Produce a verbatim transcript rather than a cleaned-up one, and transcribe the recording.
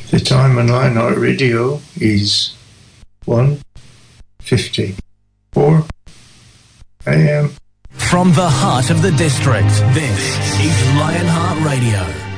The time on Lionheart Radio is one fifty-four a m. From the heart of the district, this is Lionheart Radio.